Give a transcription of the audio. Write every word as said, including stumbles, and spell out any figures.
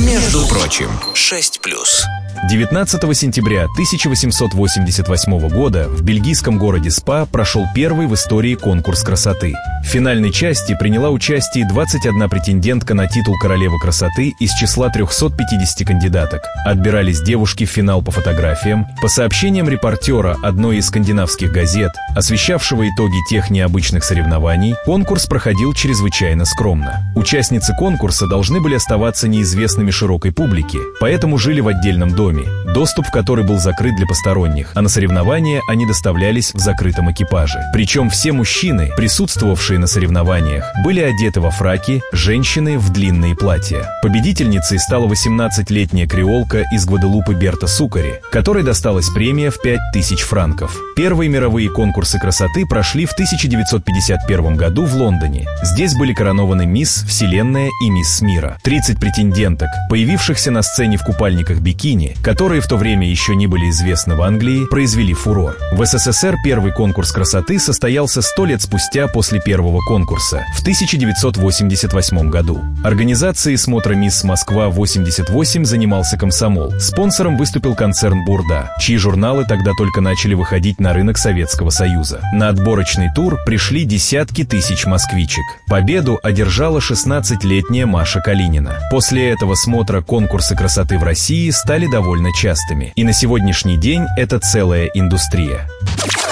Между прочим, шесть плюс. девятнадцатого сентября тысяча восемьсот восемьдесят восьмого года в бельгийском городе Спа прошел первый в истории конкурс красоты. В финальной части приняла участие двадцать одна претендентка на титул королевы красоты из числа трёхсот пятидесяти кандидаток. Отбирались девушки в финал по фотографиям. По сообщениям репортера одной из скандинавских газет, освещавшего итоги тех необычных соревнований, конкурс проходил чрезвычайно скромно. Участницы конкурса должны были оставаться неизвестными широкой публике, поэтому жили в отдельном доме, доступ в который был закрыт для посторонних, а на соревнования они доставлялись в закрытом экипаже. Причем все мужчины, присутствовавшие на соревнованиях, были одеты во фраки, женщины в длинные платья. Победительницей стала восемнадцатилетняя креолка из Гваделупы Берта Сукари, которой досталась премия в пять тысяч франков. Первые мировые конкурсы красоты прошли в тысяча девятьсот пятьдесят первом году в Лондоне. Здесь были коронованы мисс Вселенная и мисс Мира. тридцать претенденток, появившихся на сцене в купальниках бикини, которые в то время еще не были известны в Англии, произвели фурор. В СССР первый конкурс красоты состоялся сто лет спустя после первого конкурса, в тысяча девятьсот восемьдесят восьмом году. Организацией смотра «Мисс Москва-восемьдесят восемь» занимался комсомол. Спонсором выступил концерн «Бурда», чьи журналы тогда только начали выходить на рынок Советского Союза. На отборочный тур пришли десятки тысяч москвичек. Победу одержала шестнадцатилетняя Маша Калинина. После этого смотра конкурсы красоты в России стали довольно частыми. И на сегодняшний день это целая индустрия.